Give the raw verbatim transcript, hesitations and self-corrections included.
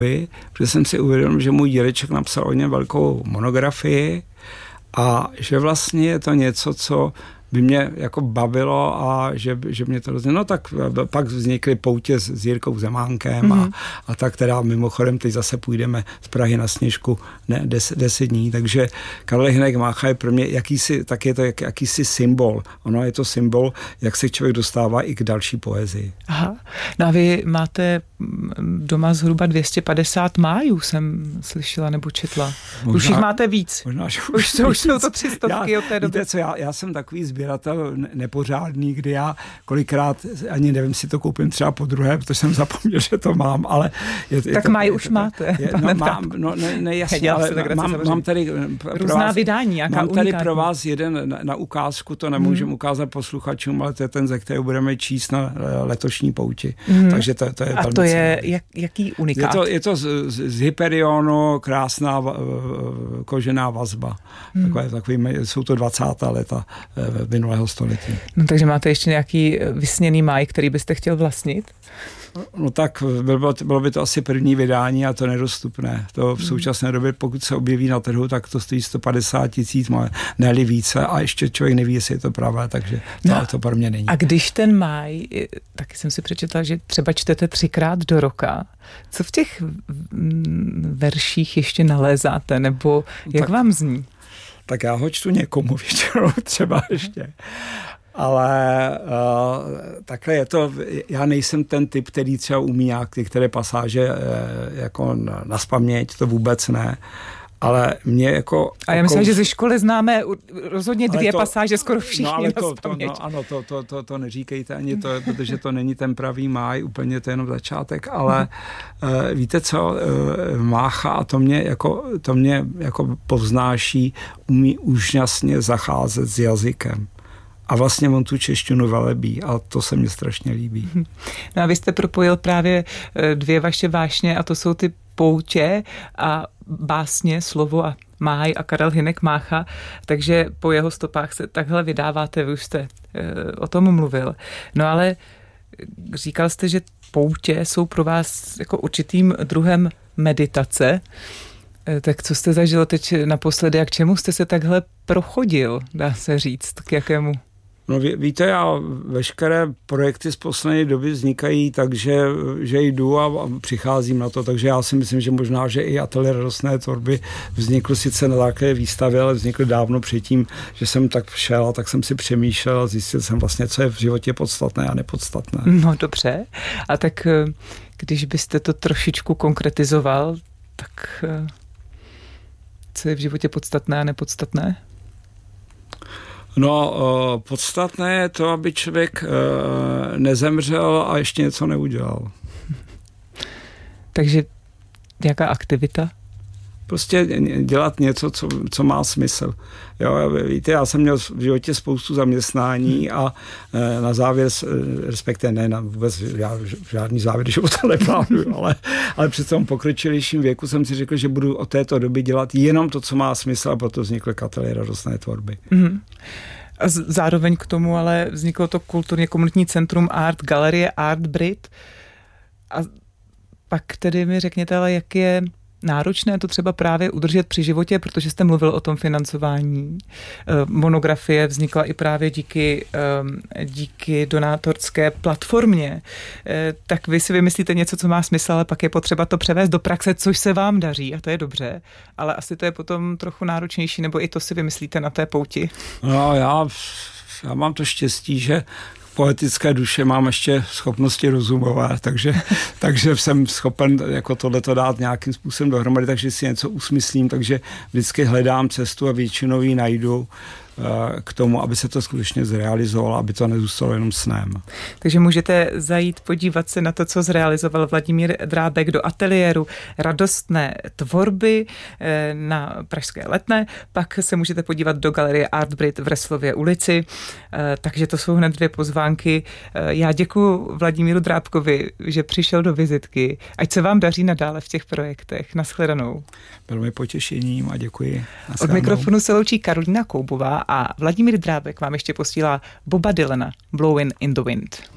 protože jsem si uvědomil, že můj dědeček napsal o něm velkou monografii a že vlastně je to něco, co by mě jako bavilo a že, že mě to rozdělilo. No tak pak vznikly poutě s, s Jirkou Zemánkem mm-hmm. a, a tak teda mimochodem teď zase půjdeme z Prahy na Sněžku ne, des, deset dní, takže Karel Hynek Mácha je pro mě jakýsi, tak je to jak, jakýsi symbol. Ono je to symbol, jak se člověk dostává i k další poezii. Aha. No a vy máte doma zhruba dvě stě padesát májů, jsem slyšela nebo četla. Možná, už jich máte víc. Možná, že už, už, už jsou to tři stovky od té doby. Víte co, já, já jsem takový sběratel nepořádný, kdy já kolikrát ani nevím, si to koupím třeba po druhé, protože jsem zapomněl, že to mám, ale... Je, tak je máj je, už je, máte. Je, no, mám, no ne, ne jasně, ale mám, mám tady... Různá vás, vydání, jaká mám tady unikátní. Pro vás jeden na, na ukázku, to nemůžem hmm. ukázat posluchačům, ale to je ten, ze kterého budeme číst na letošní pouti. Hmm. Takže to, to je A to je jak, jaký unikát? Je to, je to z, z Hyperionu krásná kožená vazba. Hmm. Takové, takový, jsou to dvacátá léta minulého století. No, takže máte ještě nějaký vysněný máj, který byste chtěl vlastnit? No tak bylo, bylo by to asi první vydání a to nedostupné. To v současné době, pokud se objeví na trhu, tak to stojí sto padesát tisíc, ne-li více a ještě člověk neví, jestli je to pravé, takže to, no, to pro mě není. A když ten máj, taky jsem si přečetla, že třeba čtete třikrát do roka, co v těch verších ještě nalézáte, nebo jak tak, vám zní? Tak já ho čtu někomu většinou třeba ještě. Ale uh, takhle je to, já nejsem ten typ, který třeba umí nějaké které pasáže uh, jako nazpaměť, to vůbec ne. Ale mě jako... A já myslím, že ze školy známe rozhodně dvě to, pasáže skoro všichni no, ale to, nazpaměť. To, no, ano, to, to, to, to neříkejte ani to, protože to není ten pravý máj, úplně to je jenom začátek, ale uh, víte co, uh, Mácha a to mě jako, to mě jako povznáší, umí úžasně zacházet s jazykem. A vlastně on tu češtinu velebí a to se mně strašně líbí. No a vy jste propojil právě dvě vaše vášně a to jsou ty poutě a básně, slovo a máj a Karel Hynek Mácha, takže po jeho stopách se takhle vydáváte, vy už jste e, o tom mluvil. No ale říkal jste, že poutě jsou pro vás jako určitým druhem meditace. E, tak co jste zažil teď naposledy a k čemu jste se takhle prochodil, dá se říct, k jakému? No ví, víte, já veškeré projekty z poslední doby vznikají tak, že, že jdu a, a přicházím na to, takže já si myslím, že možná, že i ateliér radostné tvorby vznikl sice na takové výstavě, ale vznikl dávno předtím, že jsem tak šel a tak jsem si přemýšlel a zjistil jsem vlastně, co je v životě podstatné a nepodstatné. No dobře, a tak když byste to trošičku konkretizoval, tak co je v životě podstatné a nepodstatné? No, podstatné je to, aby člověk nezemřel a ještě něco neudělal. Takže jaká aktivita? Prostě dělat něco, co, co má smysl. Jo, víte, já jsem měl v životě spoustu zaměstnání a na závěr, respektive ne, na vůbec já žádný závěr života neplánuju, ale, ale při tom pokročilejším věku jsem si řekl, že budu od této doby dělat jenom to, co má smysl a proto vznikl ateliér radostné tvorby. Mm-hmm. A zároveň k tomu ale vzniklo to kulturně komunitní centrum Art Galerie Art Brit. A pak tedy mi řekněte, ale jak je náročné to třeba právě udržet při životě, protože jste mluvil o tom financování. Monografie vznikla i právě díky, díky donátorské platformě. Tak vy si vymyslíte něco, co má smysl, ale pak je potřeba to převést do praxe, což se vám daří a to je dobře, ale asi to je potom trochu náročnější, nebo i to si vymyslíte na té pouti. No já, já mám to štěstí, že poetické duše mám ještě schopnosti rozumové, takže, takže jsem schopen jako tohleto dát nějakým způsobem dohromady, takže si něco usmyslím, takže vždycky hledám cestu a většinou ji najdu k tomu, aby se to skutečně zrealizovalo, aby to nezůstalo jenom snem. Takže můžete zajít podívat se na to, co zrealizoval Vladimír Drábek do ateliéru radostné tvorby na Pražské Letné, pak se můžete podívat do galerie Art Brit v Reslově ulici, takže to jsou hned dvě pozvánky. Já děkuji Vladimíru Drábkovi, že přišel do vizitky. Ať se vám daří nadále v těch projektech. Naschledanou. Bylo mi potěšením a děkuji. Od mikrofonu se loučí Karolína Koubová a Vladimír Drábek vám ještě posílá Boba Dylana Blowin' in the Wind.